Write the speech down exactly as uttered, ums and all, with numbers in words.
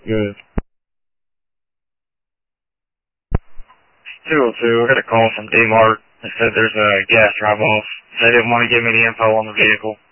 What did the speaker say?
Good. two oh two, I got a call from D-Mart. They said there's a gas drive-off. They didn't want to give me the info on the vehicle.